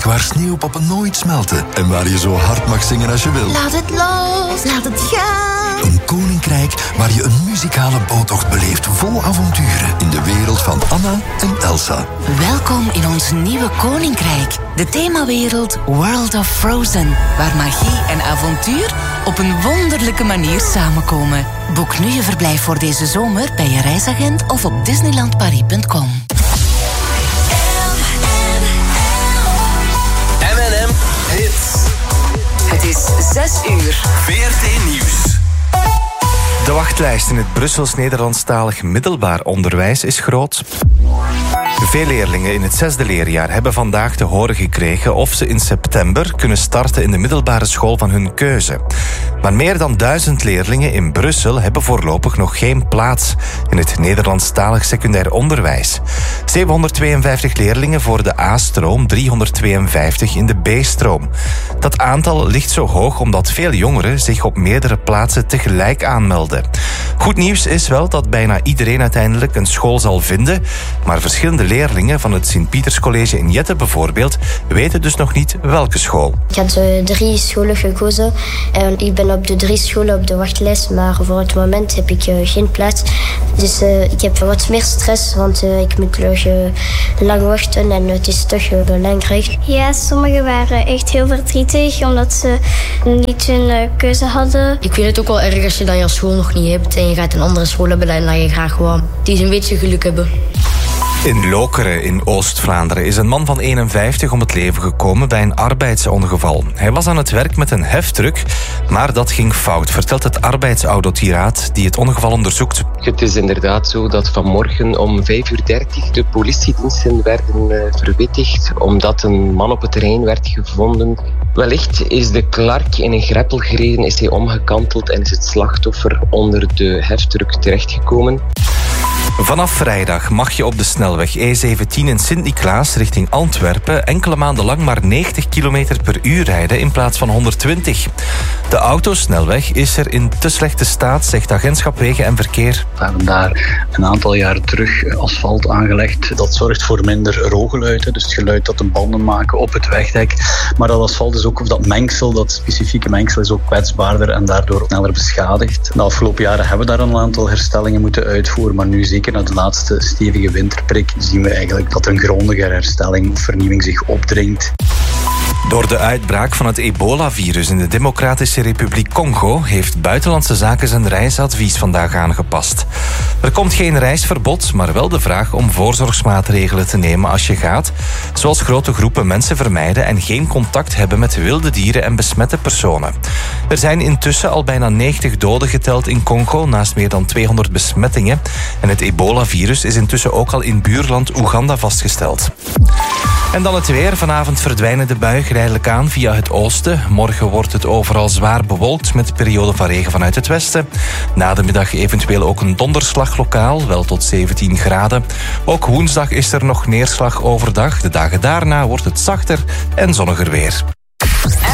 Waar sneeuwpoppen nooit smelten en waar je zo hard mag zingen als je wil. Laat het los, laat het gaan. Een koninkrijk waar je een muzikale boottocht beleeft vol avonturen in de wereld van Anna en Elsa. Welkom in ons nieuwe koninkrijk. De themawereld World of Frozen. Waar magie en avontuur op een wonderlijke manier samenkomen. Boek nu je verblijf voor deze zomer bij je reisagent of op disneylandparis.com. Hits. Het is 6 uur. VRT Nieuws. De wachtlijst in het Brussels Nederlandstalig middelbaar onderwijs is groot. Veel leerlingen in het 6e leerjaar hebben vandaag te horen gekregen of ze in september kunnen starten in de middelbare school van hun keuze. Maar meer dan 1000 leerlingen in Brussel hebben voorlopig nog geen plaats in het Nederlandstalig secundair onderwijs. 752 leerlingen voor de A-stroom, 352 in de B-stroom. Dat aantal ligt zo hoog omdat veel jongeren zich op meerdere plaatsen tegelijk aanmelden. Goed nieuws is wel dat bijna iedereen uiteindelijk een school zal vinden, maar verschillende leerlingen van het Sint-Pieterscollege in Jette bijvoorbeeld weten dus nog niet welke school. Ik had 3 scholen gekozen en ik ben op de 3 scholen op de wachtlijst, maar voor het moment heb ik geen plaats. Dus ik heb wat meer stress, want ik moet nog lang wachten en het is toch belangrijk. Ja, sommigen waren echt heel verdrietig omdat ze niet hun keuze hadden. Ik vind het ook wel erg als je dan je school nog niet hebt en je gaat een andere school hebben en dan je graag gewoon die een beetje geluk hebben. In Lokeren in Oost-Vlaanderen is een man van 51 om het leven gekomen bij een arbeidsongeval. Hij was aan het werk met een heftruck, maar dat ging fout, vertelt het arbeidsauditiraat die het ongeval onderzoekt. Het is inderdaad zo dat vanmorgen om 5:30 de politiediensten werden verwittigd omdat een man op het terrein werd gevonden. Wellicht is de klark in een greppel gereden, is hij omgekanteld en is het slachtoffer onder de heftruck terechtgekomen. Vanaf vrijdag mag je op de snelweg E17 in Sint-Niklaas richting Antwerpen enkele maanden lang maar 90 km per uur rijden in plaats van 120. De autosnelweg is er in te slechte staat, zegt Agentschap Wegen en Verkeer. We hebben daar een aantal jaren terug asfalt aangelegd. Dat zorgt voor minder rookgeluid, dus het geluid dat de banden maken op het wegdek. Maar dat asfalt is ook, of dat mengsel, dat specifieke mengsel is ook kwetsbaarder en daardoor sneller beschadigd. De afgelopen jaren hebben we daar een aantal herstellingen moeten uitvoeren, maar nu zeker na de laatste stevige winterprik zien we eigenlijk dat een grondige herstelling of vernieuwing zich opdringt. Door de uitbraak van het ebola-virus in de Democratische Republiek Congo heeft Buitenlandse Zaken zijn reisadvies vandaag aangepast. Er komt geen reisverbod, maar wel de vraag om voorzorgsmaatregelen te nemen als je gaat, zoals grote groepen mensen vermijden en geen contact hebben met wilde dieren en besmette personen. Er zijn intussen al bijna 90 doden geteld in Congo, naast meer dan 200 besmettingen. En het ebola-virus is intussen ook al in buurland Oeganda vastgesteld. En dan het weer. Vanavond verdwijnen de buien geleidelijk aan via het oosten. Morgen wordt het overal zwaar bewolkt met perioden van regen vanuit het westen. Na de middag eventueel ook een donderslag lokaal, wel tot 17 graden. Ook woensdag is er nog neerslag overdag. De dagen daarna wordt het zachter en zonniger weer.